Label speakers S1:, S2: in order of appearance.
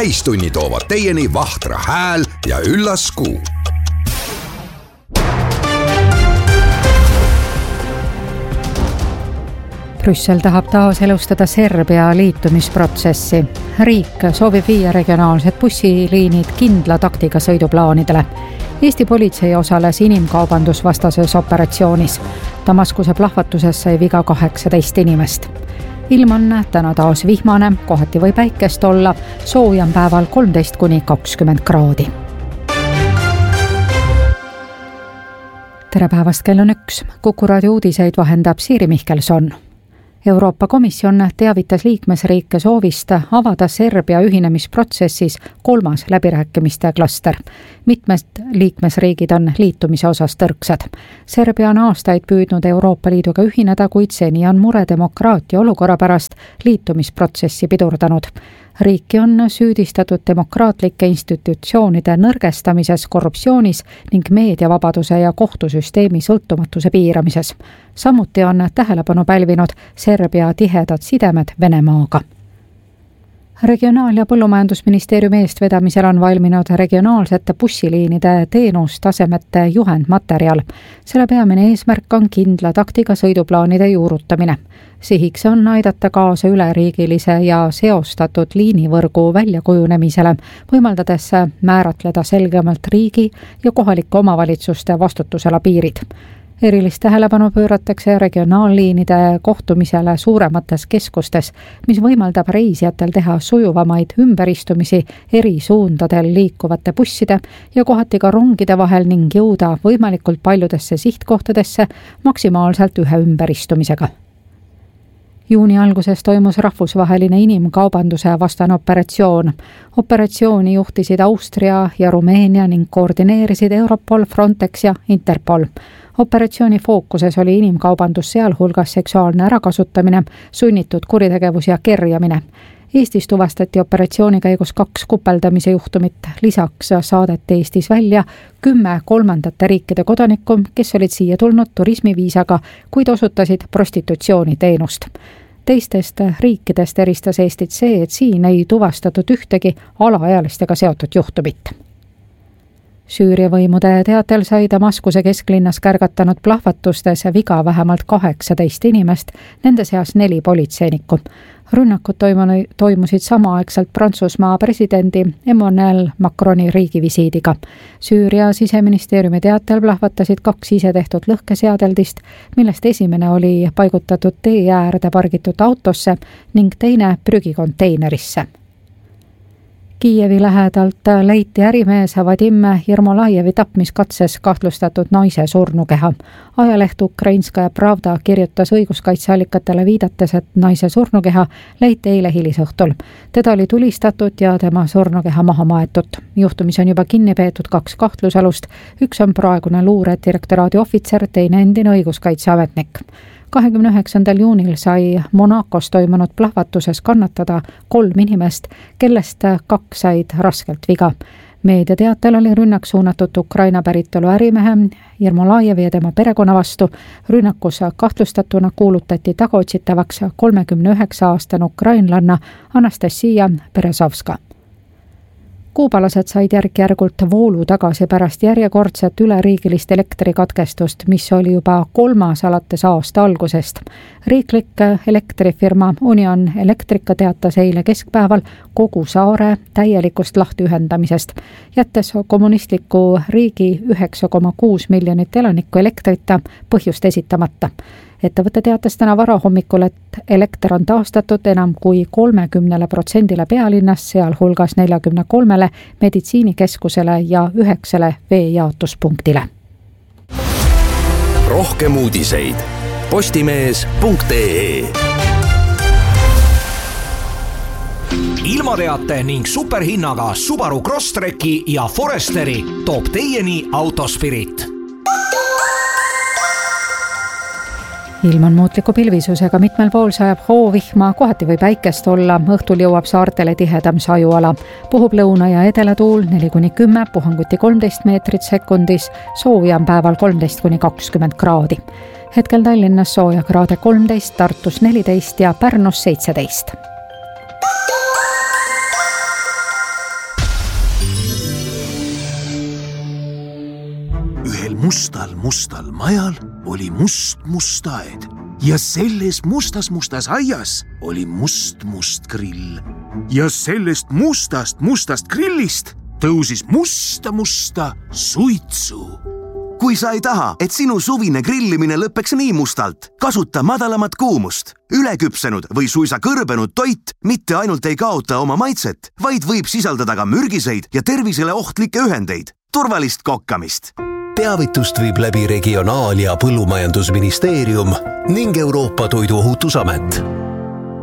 S1: täistunni toovad teieni Vahtra hääl ja üllas kuu.
S2: Brüssel tahab taas elustada Serbia liitumisprotsessi. Riik soovib viia regionaalsed bussiliinid kindla taktiga sõiduplaanidele. Eesti politsei osales inimkaubandusvastases operatsioonis. Damaskuse plahvatuses sai viga 18 inimest. Ilm on täna taas vihmane, kohati või päikest olla, soojem päeval 13–20 kraadi. Tere päevast, kell on 1. Kuku raadio uudiseid vahendab Siiri Mihkelson. Euroopa Komisjon teavitas liikmesriike soovist avada Serbia ühinemisprotsessis 3. läbirääkimiste klaster. Mitmed liikmesriigid on liitumise osas tõrksad. Serbia on aastaid püüdnud Euroopa Liiduga ühineda, kuid seni on mure demokraatia olukorra pärast liitumisprotsessi pidurdanud. Riiki on süüdistatud demokraatlike institutsioonide nõrgestamises, korruptsioonis ning meediavabaduse ja kohtusüsteemi sõltumatuse piiramises. Samuti on tähelepanu pälvinud Serbia tihedad sidemed Venemaaga. Regionaal- ja põllumajandusministeeriumi eestvedamisel on valminud regionaalsete bussiliinide teenustasemete juhendmaterjal. Selle peamine eesmärk on kindla taktiga sõiduplaanide juurutamine. Sihiks on aidata kaasa üleriigilise ja seostatud liinivõrgu väljakujunemisele, võimaldades määratleda selgemalt riigi ja kohalike omavalitsuste vastutusala piirid. Erilist tähelepanu pööratakse regionaalliinide kohtumisele suuremates keskustes, mis võimaldab reisijatel teha sujuvamaid ümberistumisi eri suundadel liikuvate busside ja kohati ka rongide vahel ning jõuda võimalikult paljudesse sihtkohtadesse maksimaalselt ühe ümberistumisega. Juuni alguses toimus rahvusvaheline inimkaubanduse vastane operatsioon. Operatsiooni juhtisid Austria ja Rumeenia ning koordineerisid Europol, Frontex ja Interpol. Operatsiooni fookuses oli inimkaubandus, sealhulgas seksuaalne ärakasutamine, sunnitud kuritegevus ja kerjamine. Eestis tuvastati operatsiooni käigus 2 kupeldamise juhtumit. Lisaks saadeti Eestis välja 10 kolmandate riikide kodanikku, kes olid siia tulnud turismiviisaga, kuid osutasid prostitutsiooniteenust. Teistest riikidest eristas Eestit see, et siin ei tuvastatud ühtegi alaealistega seotud juhtumit. Süüria võimude teatel sai Damaskuse kesklinnas kärgatanud plahvatustes viga vähemalt 18 inimest, nende seas 4 politseinikku. Rünnakud toimusid samaaegselt Prantsusmaa presidendi Emmanuel Macroni riigivisiidiga. Süüria siseministeeriumi teatel plahvatasid 2 isetehtud lõhkeseadeldist, millest esimene oli paigutatud tee äärde pargitud autosse ning teine prügikonteinerisse. Kiievi lähedalt leiti ärimees Vadim Jermolajevi tapmiskatses kahtlustatud naise surnukeha. Ajaleht Ukrainskaja Pravda kirjutas õiguskaitseallikatele viidates, et naise surnukeha leiti eile hilisõhtul. Teda oli tulistatud ja tema surnukeha maha maetud. Juhtumis on juba kinni peetud 2 kahtlusalust. Üks on praegune luuredirektoraadi ohvitser, teine endine õiguskaitseametnik. 29. juunil sai Monacos toimunud plahvatuses kannatada 3 inimest, kellest 2 said raskelt viga. Meedia teatel oli rünnak suunatud Ukraina päritolu ärimehe Jermolajevi ja tema perekonna vastu. Rünnakus kahtlustatuna kuulutati tagaotsitavaks 39-aastane ukrainlanna Anastasia Berezovska. Kuubalased said järk-järgult voolu tagasi pärast järjekordset üleriigilist elektrikatkestust, mis oli juba 3. alates aasta algusest. Riiklik elektrifirma Union Electrica teatas eile keskpäeval kogu saare täielikust lahtiühendamisest, jättes kommunistliku riigi 9,6 miljonit elanikku elektrita põhjust esitamata. Ettevõte teatas täna varahommikul, et elekter on taastatud enam kui 30% pealinnas, sealhulgas 43 meditsiinikeskusele ja 9 veejaotuspunktile.
S1: Rohkem uudiseid postimees.ee.
S3: Ilmateate ning superhinnaga Subaru Crosstreki ja Foresteri toob teieni Autospirit.
S2: Ilm on muutliku pilvisusega, mitmel pool sajab hoovihma, kohati või päikest olla, õhtul jõuab saartele tihedam sajuala. Puhub lõuna- ja edelatuul 4–10, puhanguti 13 meetrit sekundis, sooja on päeval 13–20 kraadi. Hetkel Tallinnas sooja kraade 13, Tartus 14 ja Pärnus 17.
S4: mustal majal oli must aed ja selles mustas aias oli must grill. Ja sellest mustast grillist tõusis musta suitsu.
S5: Kui sa ei taha, et sinu suvine grillimine lõpeks nii mustalt, kasuta madalamat kuumust. Üleküpsenud või suisa kõrbenud toit mitte ainult ei kaota oma maitset, vaid võib sisaldada ka mürgiseid ja tervisele ohtlikke ühendeid. Turvalist kokkamist!
S6: Teavitust viib läbi Regionaal- ja Põllumajandusministeerium ning Euroopa Toiduohutusamet.